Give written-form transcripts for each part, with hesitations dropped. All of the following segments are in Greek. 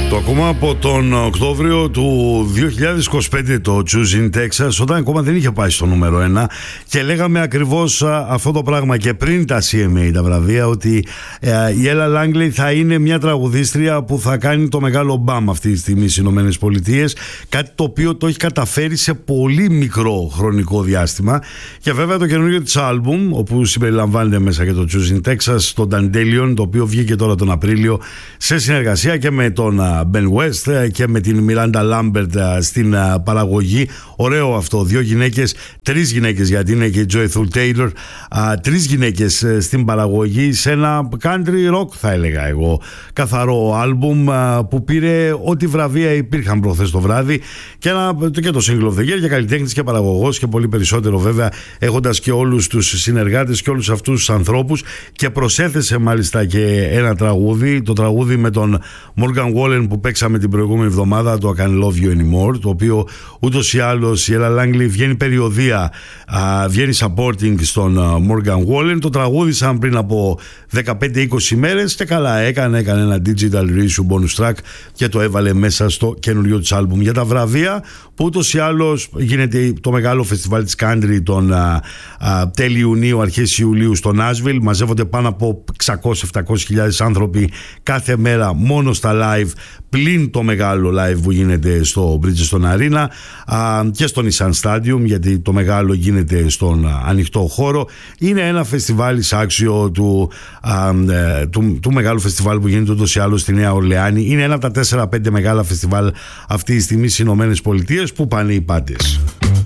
Το ακούμε από τον Οκτώβριο του 2025 το Choosing Texas, όταν ακόμα δεν είχε πάει στο νούμερο 1, και λέγαμε ακριβώς αυτό το πράγμα και πριν τα CMA, τα βραβεία, ότι η Ella Langley θα είναι μια τραγουδίστρια που θα κάνει το μεγάλο μπαμ αυτή τη στιγμή στις Ηνωμένες Πολιτείες, κάτι το οποίο το έχει καταφέρει σε πολύ μικρό χρονικό διάστημα. Και βέβαια το καινούργιο της άλμπουμ, όπου συμπεριλαμβάνεται μέσα και το Choosing Texas, το Dandelion, το οποίο βγήκε τώρα τον Απρίλιο σε συνεργασία και με τον Ben West και με την Miranda Lambert στην παραγωγή. Ωραίο αυτό, τρεις γυναίκες, γιατί είναι και η Joyful Taylor, τρεις γυναίκες στην παραγωγή, σε ένα country rock θα έλεγα εγώ καθαρό άλμπουμ που πήρε ό,τι βραβεία υπήρχαν προχθές το βράδυ, και το Single of the Year, και καλλιτέχνης και παραγωγός και πολύ περισσότερο, βέβαια έχοντας και όλους τους συνεργάτες και όλους αυτούς τους ανθρώπους. Και προσέθεσε μάλιστα και ένα τραγούδι, το τραγούδι με τον Morgan Wallen που παίξαμε την προηγούμενη εβδομάδα, το I Can't Love You Anymore, το οποίο ούτως ή άλλως η Ella Langley βγαίνει περιοδία, βγαίνει supporting στον Morgan Wallen. Το τραγούδισαν πριν από 15-20 μέρες και καλά έκανε ένα digital reissue bonus track και το έβαλε μέσα στο καινούριο της άλμπουμ. Για τα βραβεία, που ούτως ή άλλως γίνεται το μεγάλο φεστιβάλ της country τον τέλη Ιουνίου, αρχές Ιουλίου στο Nashville, μαζεύονται πάνω από 600-700 άνθρωποι κάθε μέρα μόνο στα live, πλην το μεγάλο live που γίνεται στο Bridgestone Arena και στο Nissan Stadium, γιατί το μεγάλο γίνεται στον ανοιχτό χώρο. Είναι ένα φεστιβάλ άξιο του μεγάλου φεστιβάλ που γίνεται ούτως ή άλλως στη Νέα Ορλεάνη. Είναι ένα από τα 4-5 μεγάλα φεστιβάλ αυτή τη στιγμή στις Ηνωμένες Πολιτείες που πάνε οι πάντες.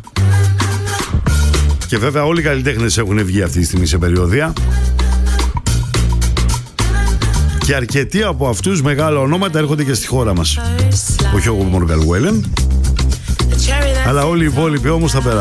Και βέβαια όλοι οι καλλιτέχνες έχουν βγει αυτή τη στιγμή σε περιοδία. Και αρκετοί από αυτούς μεγάλα ονόματα έρχονται και στη χώρα μας. Όχι ο Morgan Wallen, αλλά όλοι οι υπόλοιποι όμως θα περάσουν.